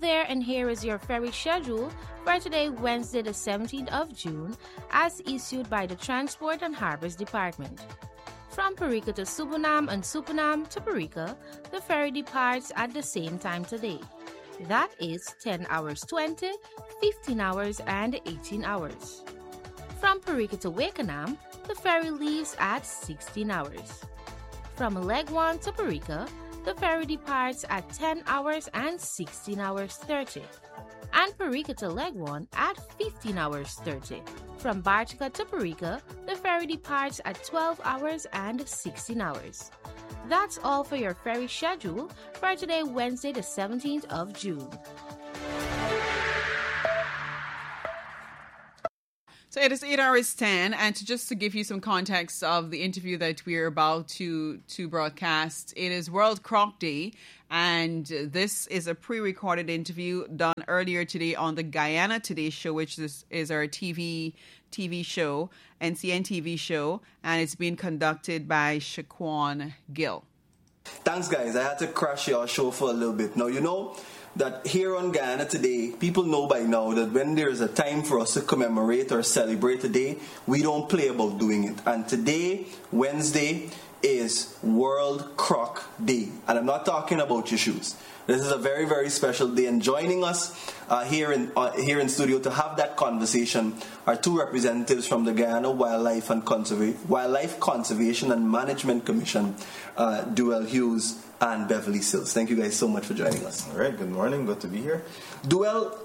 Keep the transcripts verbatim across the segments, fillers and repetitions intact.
there, and here is your ferry schedule for today, Wednesday, the seventeenth of June, as issued by the Transport and Harbors Department. From Parika to Supunam and Supunam to Parika, the ferry departs at the same time today. That is ten hours twenty, fifteen hours, and eighteen hours. From Parika to Wakenham, the ferry leaves at sixteen hours. From Legwan to Parika, the ferry departs at ten hours and sixteen hours thirty. And Parika to Legwan at fifteen hours thirty. From Bartica to Parika, the ferry departs at twelve hours and sixteen hours. That's all for your ferry schedule for today, Wednesday, the seventeenth of June. So it is eight hours ten, and to just to give you some context of the interview that we're about to, to broadcast, it is World Croc Day, and this is a pre-recorded interview done earlier today on the Guyana Today show, which is, is our T V T V show, N C N T V show, and it's being conducted by Shaquan Gill. Thanks, guys. I had to crash your show for a little bit. Now, you know that here on Guyana Today, people know by now that when there's a time for us to commemorate or celebrate a day, we don't play about doing it. And today, Wednesday, is World Croc Day. And I'm not talking about your shoes. This is a very, very special day. And joining us uh, here in uh, here in studio to have that conversation are two representatives from the Guyana Wildlife and Conserva- Wildlife Conservation and Management Commission, uh, Duell Hughes and Beverly Sills. Thank you guys so much for joining us. All right, good morning. Good to be here. Duell,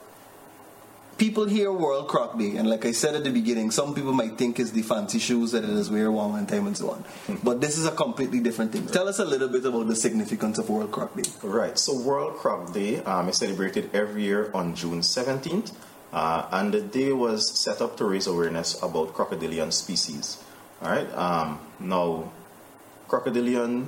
people hear World Croc Day, and like I said at the beginning, some people might think it's the fancy shoes that it is wear one one time and so on. But this is a completely different thing. Tell us a little bit about the significance of World Croc Day. Right, so World Croc Day um, is celebrated every year on June seventeenth, uh, and the day was set up to raise awareness about crocodilian species. All right, um, now, crocodilian,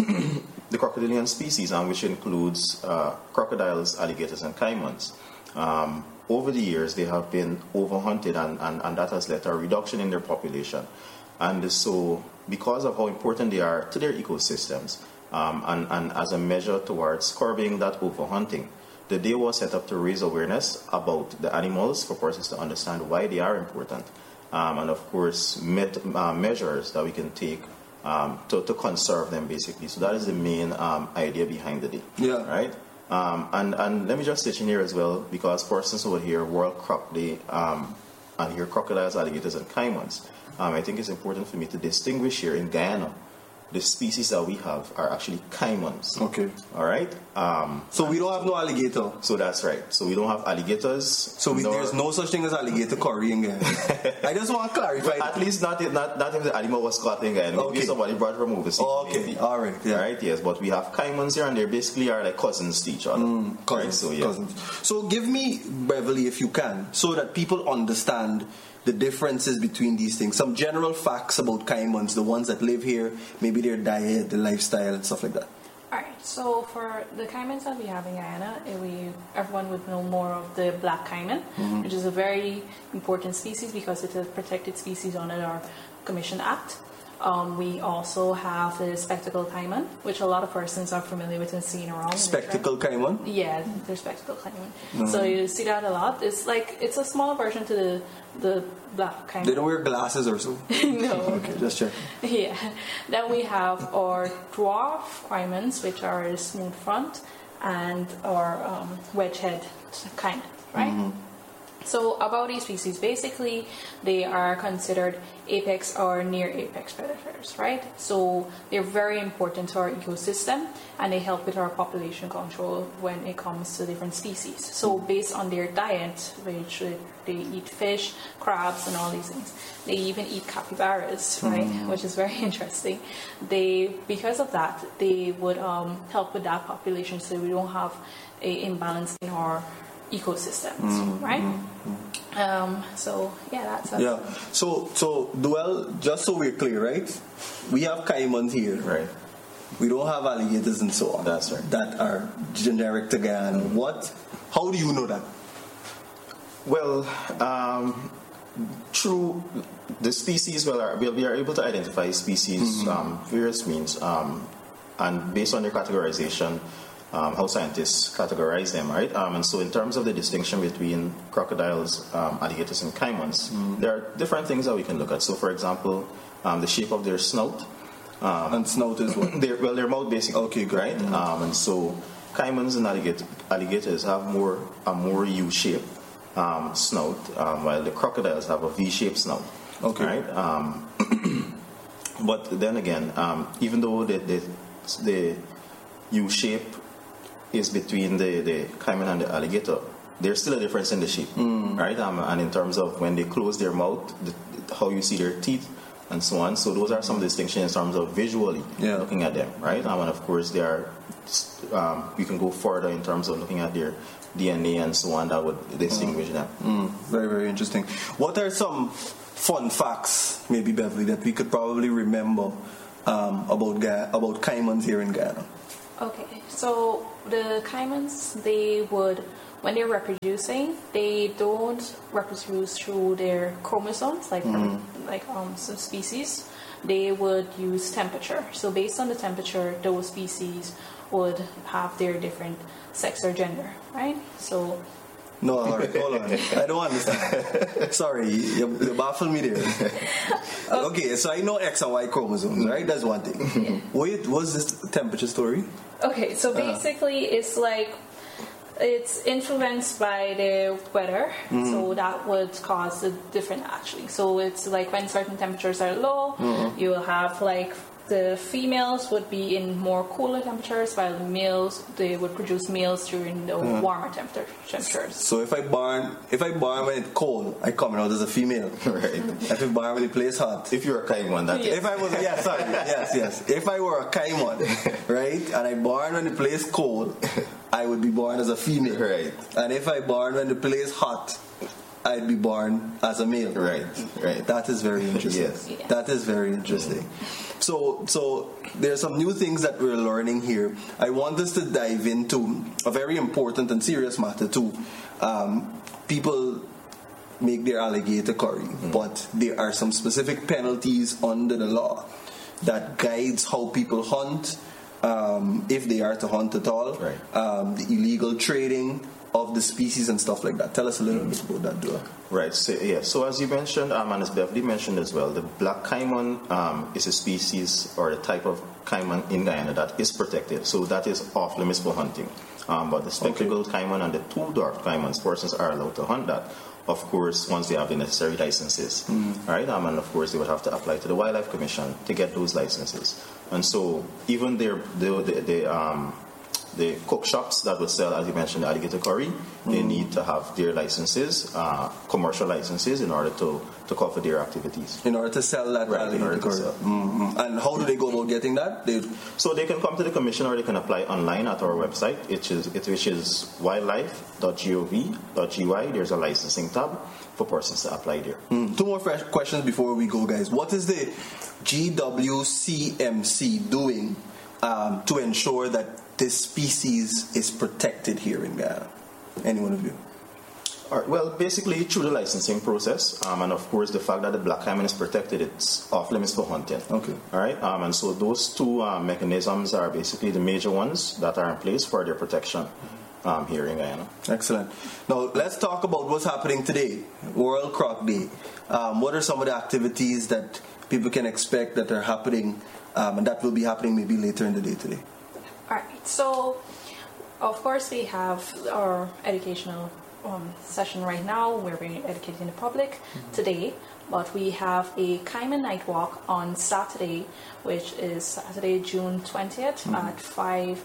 the crocodilian species, um, which includes uh, crocodiles, alligators, and caimans, um, over the years, they have been overhunted, and, and, and that has led to a reduction in their population. And so, because of how important they are to their ecosystems, um, and, and as a measure towards curbing that overhunting, the day was set up to raise awareness about the animals for persons to understand why they are important, um, and of course, met, uh, measures that we can take um, to, to conserve them, basically. So that is the main um, idea behind the day. Yeah. Right? Um, and, and let me just state in here as well, because persons over here, World Croc Day, um, and here crocodiles, alligators, and caimans, um, I think it's important for me to distinguish here in Guyana, the species that we have are actually caimans. Okay. All right? Um, so we don't have no alligator. So that's right. So we don't have alligators. So we, there's no such thing as alligator curry in Guyana. I just want to clarify. At least not, not, not if the animal was caught in Guyana. Maybe okay. somebody brought it from overseas. Oh, okay. Maybe. All right. Yeah. All right, yes. But we have caimans here, and they basically are like cousins to each other. Mm, cousins, right? So, yeah. cousins. So give me, Beverly, if you can, so that people understand the differences between these things. Some general facts about caimans, the ones that live here, maybe their diet, their lifestyle, and stuff like that. Alright, so for the caimans that we have in Guyana, we, everyone would know more of the black caiman, mm-hmm. which is a very important species because it's a protected species under our Commission Act. Um, we also have the spectacled caiman, which a lot of persons are familiar with and seeing around. Spectacled caiman? Yeah, they're spectacled caiman. Mm-hmm. So you see that a lot. It's like, it's a small version to the the black caiman. They don't wear glasses or so? No. Okay, just check. Yeah. Then we have our dwarf caimans, which are a smooth front, and our um, wedge head caiman, right? Mm-hmm. So about these species, basically they are considered apex or near apex predators, right? So they're very important to our ecosystem, and they help with our population control when it comes to different species. So based on their diet, which they eat fish, crabs, and all these things. They even eat capybaras, right? Mm-hmm. Which is very interesting. They, because of that, they would um, help with that population, so we don't have a imbalance in our ecosystems, mm-hmm. right? Mm-hmm. Um, so yeah, that's, that's yeah. So so Duell, just so we're clear, right? We have caimans here, right? We don't have alligators and so on. That's right. That are generic to Guyana. What? How do you know that? Well, um, through the species, well, are, we are able to identify species, mm-hmm. um, various means, um, and based on their categorization. um, how scientists categorize them, right? Um, and so in terms of the distinction between crocodiles, um, alligators, and caimans, mm. there are different things that we can look at. So, for example, um, the shape of their snout. Um, and snout is what? Their, well, their mouth basically. Okay, good. Right? Mm. Um, and so caimans and alligator, alligators have more a more U-shaped um, snout, um, while the crocodiles have a V-shaped snout. Okay. Right? Um, but then again, um, even though the, the, the U-shape is between the, the caiman and the alligator, there's still a difference in the shape, mm. right? Um, and in terms of when they close their mouth, the, how you see their teeth, and so on. So those are some distinctions in terms of visually yeah. looking at them, right? Um, and of course, they are. Um, you can go further in terms of looking at their D N A and so on that would distinguish mm. them. Mm. Very, very interesting. What are some fun facts, maybe Beverly, that we could probably remember um, about Ga- about caimans here in Guyana? Okay, so the caimans, they would, when they're reproducing, they don't reproduce through their chromosomes like mm. like um, some species. They would use temperature. So based on the temperature, those species would have their different sex or gender, right? So. No, all right, hold on. I don't understand. Sorry, you, you baffled me there. Okay. okay, so I know X and Y chromosomes, right? That's one thing. Yeah. Wait, what's this temperature story? Okay, so basically uh-huh. it's like it's influenced by the weather, mm-hmm. so that would cause the different actually. So it's like when certain temperatures are low, mm-hmm. you will have like the females would be in more cooler temperatures, while the males, they would produce males during the mm. warmer temperature, temperatures. So if I born, if I born when it's cold, I come out as a female, right? If I born when the place hot, if you're a caiman, that yes. If I was, yeah, sorry, yes, yes. If I were a caiman, right, and I born when the place cold, I would be born as a female, right? And if I born when the place hot, I'd be born as a male, right? Right. That is very interesting. Yes. Yeah. That is very interesting. So, so there's some new things that we're learning here. I want us to dive into a very important and serious matter too. Um, people make their alligator curry, mm. but there are some specific penalties under the law that guides how people hunt, um, if they are to hunt at all, right. um, the illegal trading of the species and stuff like that. Tell us a little bit about that, Dua. Right. So, yeah. So as you mentioned, um, and as Beverly mentioned as well, the black caiman um, is a species or a type of caiman in Guyana that is protected. So that is off limits for hunting. Um, but the spectacled okay. caiman and the two dwarf caimans, persons are allowed to hunt that. Of course, once they have the necessary licenses, mm. right? Um, and of course, they would have to apply to the Wildlife Commission to get those licenses. And so, even their the the, the um. the cook shops that would sell, as you mentioned, alligator curry, mm-hmm. they need to have their licenses, uh, commercial licenses, in order to, to cover their activities. In order to sell that right, alligator curry. Mm-hmm. And how do they go about getting that? They... So they can come to the commission, or they can apply online at our website, which is, which is wildlife dot gov dot g y. There's a licensing tab for persons to apply there. Mm. Two more fresh questions before we go, guys. What is the G W C M C doing um, to ensure that this species is protected here in Guyana? Any one of you? All right, well, basically through the licensing process, um, and of course the fact that the black caiman is protected, it's off limits for hunting. Okay. All right, um, and so those two uh, mechanisms are basically the major ones that are in place for their protection um, here in Guyana. Excellent. Now let's talk about what's happening today, World Croc Day. Um, what are some of the activities that people can expect that are happening, um, and that will be happening maybe later in the day today? Alright, so of course we have our educational um, session right now where we're educating the public mm-hmm. today, but we have a Caiman Night Walk on Saturday, which is Saturday, June twentieth mm-hmm. at five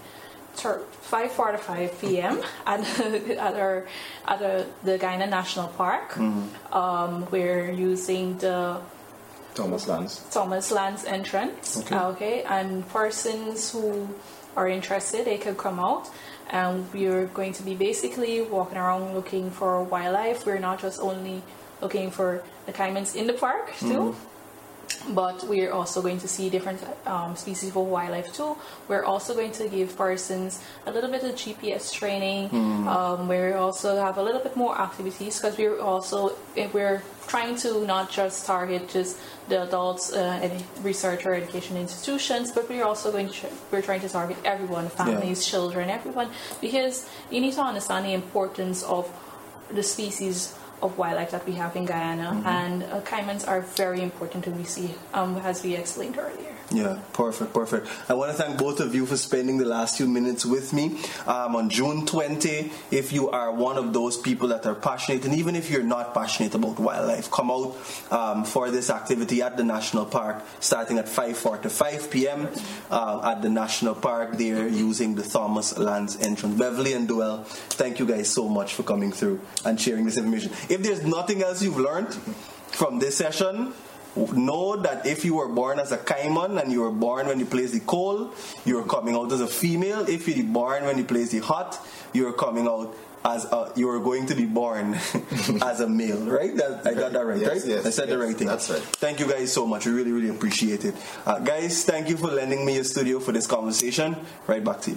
forty-five p.m. at, at, our, at our, the Guyana National Park. Mm-hmm. Um, we're using the Thomas Lands. Thomas Lands entrance, okay. okay, and persons who are interested, they could come out, and we're going to be basically walking around looking for wildlife. We're not just only looking for the caimans in the park too. Mm. but we're also going to see different um, species of wildlife too. We're also going to give persons a little bit of G P S training. Mm. Um, we also have a little bit more activities because we're also we're trying to not just target just the adults, uh, research or education institutions, but we're also going to we're trying to target everyone, families, yeah. children, everyone, because you need to understand the importance of the species of wildlife that we have in Guyana, mm-hmm. and uh, caimans are very important to we see, um, as we explained earlier. Yeah, perfect, perfect. I want to thank both of you for spending the last few minutes with me. Um, on June twentieth, if you are one of those people that are passionate, and even if you're not passionate about wildlife, come out um, for this activity at the National Park, starting at five forty-five p.m. Uh, at the National Park there, using the Thomas Lands entrance. Beverly and Duell, thank you guys so much for coming through and sharing this information. If there's nothing else you've learned from this session, know that if you were born as a caiman and you were born when you place the coal, you're coming out as a female. If you're born when you place the hot, you're coming out as a, you're going to be born as a male, right? That, I got that right, yes, right? Yes, I said yes, the right thing. That's right. Thank you guys so much. We really, really appreciate it. Uh, guys, thank you for lending me your studio for this conversation. Right back to you.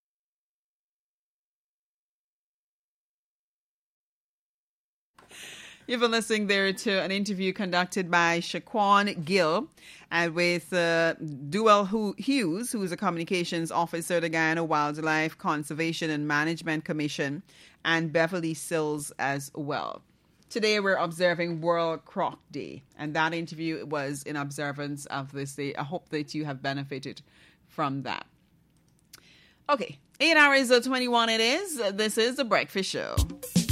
You've been listening there to an interview conducted by Shaquan Gill and with uh, Duell Hughes, who's a communications officer at the Guyana Wildlife Conservation and Management Commission, and Beverly Sills as well. Today we're observing World Croc Day, and that interview was in observance of this day. I hope that you have benefited from that. Okay, eight hours of twenty-one it is. This is The Breakfast Show.